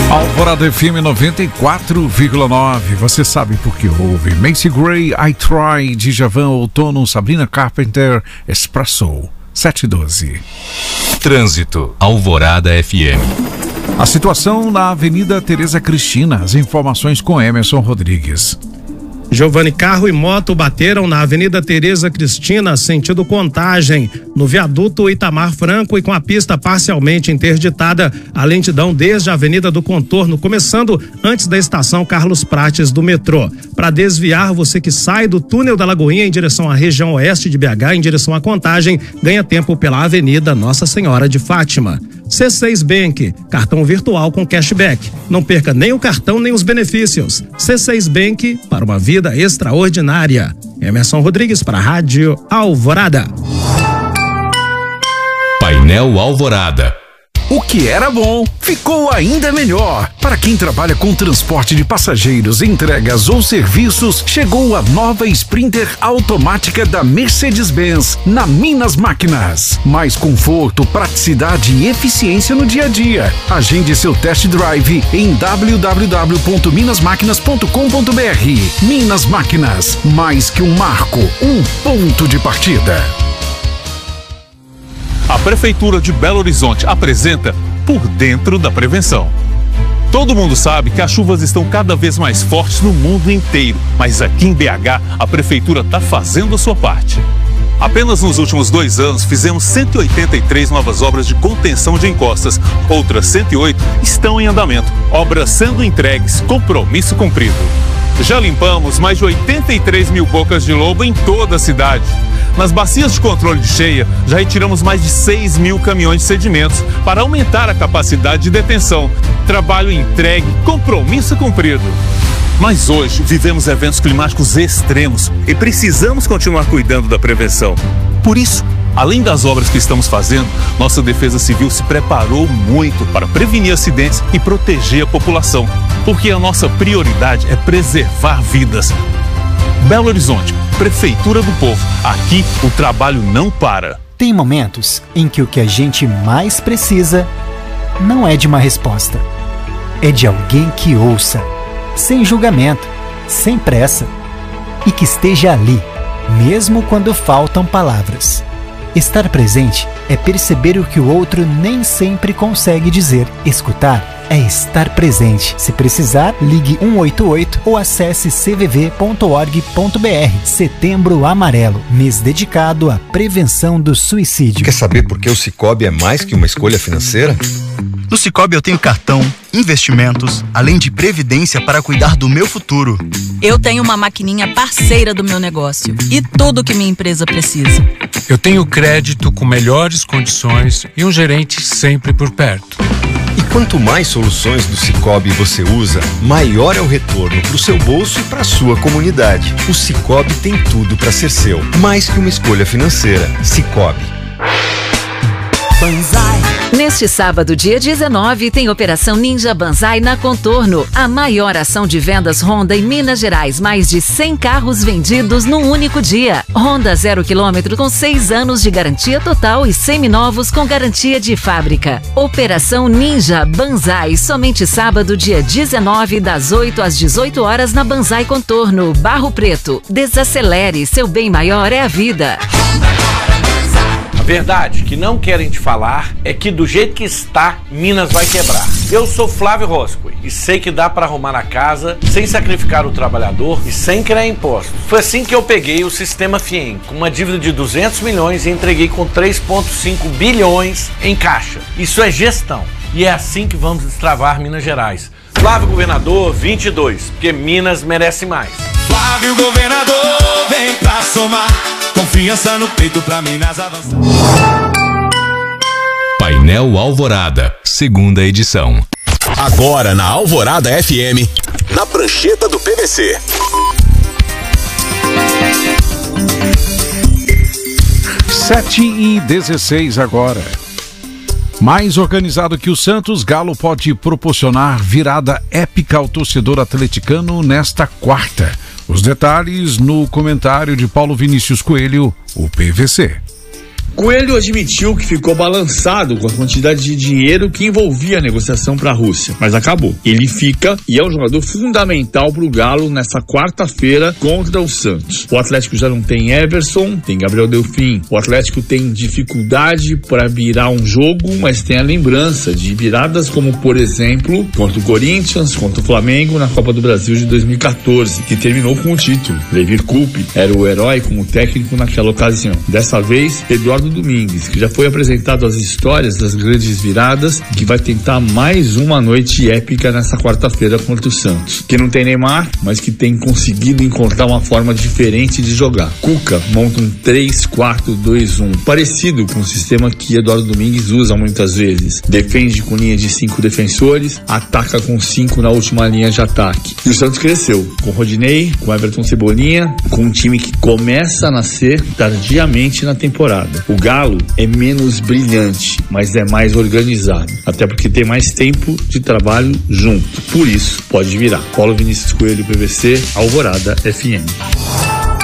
Alvorada FM 94,9. Você sabe por que ouve. Macy Gray, I Try, Djavan, Outono, Sabrina Carpenter, Espresso, 7:12. Trânsito, Alvorada FM. A situação na Avenida Tereza Cristina. As informações com Emerson Rodrigues. Giovanni, carro e moto bateram na Avenida Tereza Cristina, sentido Contagem, no viaduto Itamar Franco, e com a pista parcialmente interditada, a lentidão desde a Avenida do Contorno, começando antes da estação Carlos Prates do metrô. Para desviar, você que sai do túnel da Lagoinha em direção à região oeste de BH, em direção à Contagem, ganha tempo pela Avenida Nossa Senhora de Fátima. C6 Bank, cartão virtual com cashback. Não perca nem o cartão nem os benefícios. C6 Bank, para uma vida extraordinária. Emerson Rodrigues para a Rádio Alvorada. Painel Alvorada. O que era bom ficou ainda melhor. Para quem trabalha com transporte de passageiros, entregas ou serviços, chegou a nova Sprinter automática da Mercedes-Benz na Minas Máquinas. Mais conforto, praticidade e eficiência no dia a dia. Agende seu test drive em www.minasmaquinas.com.br. Minas Máquinas, mais que um marco, um ponto de partida. A Prefeitura de Belo Horizonte apresenta Por Dentro da Prevenção. Todo mundo sabe que as chuvas estão cada vez mais fortes no mundo inteiro, mas aqui em BH a Prefeitura está fazendo a sua parte. Apenas nos últimos 2 anos fizemos 183 novas obras de contenção de encostas, outras 108 estão em andamento, obras sendo entregues, compromisso cumprido. Já limpamos mais de 83 mil bocas de lobo em toda a cidade. Nas bacias de controle de cheia, já retiramos mais de 6 mil caminhões de sedimentos para aumentar a capacidade de detenção. Trabalho entregue, compromisso cumprido. Mas hoje vivemos eventos climáticos extremos e precisamos continuar cuidando da prevenção. Por isso, além das obras que estamos fazendo, nossa Defesa Civil se preparou muito para prevenir acidentes e proteger a população, porque a nossa prioridade é preservar vidas. Belo Horizonte, Prefeitura do Povo. Aqui o trabalho não para. Tem momentos em que o que a gente mais precisa não é de uma resposta. É de alguém que ouça, sem julgamento, sem pressa, e que esteja ali, mesmo quando faltam palavras. Estar presente é perceber o que o outro nem sempre consegue dizer. Escutar é estar presente. Se precisar, ligue 188 ou acesse cvv.org.br. Setembro Amarelo, mês dedicado à prevenção do suicídio. Quer saber por que o Sicoob é mais que uma escolha financeira? No Sicoob eu tenho cartão, investimentos, além de previdência para cuidar do meu futuro. Eu tenho uma maquininha parceira do meu negócio e tudo que minha empresa precisa. Eu tenho crédito com melhores condições e um gerente sempre por perto. E quanto mais soluções do Sicoob você usa, maior é o retorno para o seu bolso e para a sua comunidade. O Sicoob tem tudo para ser seu, mais que uma escolha financeira. Sicoob. Banzai. Neste sábado, dia 19, tem Operação Ninja Banzai na Contorno, a maior ação de vendas Honda em Minas Gerais. Mais de 100 carros vendidos num único dia. Honda 0 km com 6 anos de garantia total e seminovos com garantia de fábrica. Operação Ninja Banzai, somente sábado, dia 19, das 8 às 18 horas na Banzai Contorno, Barro Preto. Desacelere, seu bem maior é a vida. A verdade que não querem te falar é que do jeito que está, Minas vai quebrar. Eu sou Flávio Roscoe e sei que dá para arrumar a casa sem sacrificar o trabalhador e sem criar impostos. Foi assim que eu peguei o Sistema Fiem, com uma dívida de 200 milhões e entreguei com 3,5 bilhões em caixa. Isso é gestão e é assim que vamos destravar Minas Gerais. Flávio Governador 22, porque Minas merece mais. Flávio Governador, vem pra somar. Confiança no peito pra Minas avançar. Painel Alvorada, segunda edição. Agora na Alvorada FM, na prancheta do PVC. 7h16 agora. Mais organizado que o Santos, Galo pode proporcionar virada épica ao torcedor atleticano nesta quarta. Os detalhes no comentário de Paulo Vinícius Coelho, o PVC. Coelho admitiu que ficou balançado com a quantidade de dinheiro que envolvia a negociação para a Rússia, mas acabou. Ele fica e é um jogador fundamental para o Galo nessa quarta-feira contra o Santos. O Atlético já não tem Everson, tem Gabriel Delfim. O Atlético tem dificuldade para virar um jogo, mas tem a lembrança de viradas como, por exemplo, contra o Corinthians, contra o Flamengo na Copa do Brasil de 2014, que terminou com o título. Levir Coupe era o herói como técnico naquela ocasião. Dessa vez, Eduardo Domingues, que já foi apresentado as histórias das grandes viradas, que vai tentar mais uma noite épica nessa quarta-feira contra o Santos. Que não tem Neymar, mas que tem conseguido encontrar uma forma diferente de jogar. Cuca monta um 3-4-2-1, parecido com o sistema que Eduardo Domingues usa muitas vezes. Defende com linha de 5 defensores, ataca com 5 na última linha de ataque. E o Santos cresceu, com Rodinei, com Everton Cebolinha, com um time que começa a nascer tardiamente na temporada. O Galo é menos brilhante, mas é mais organizado, até porque tem mais tempo de trabalho junto. Por isso, pode virar. Paulo Vinícius Coelho, PVC, Alvorada FM.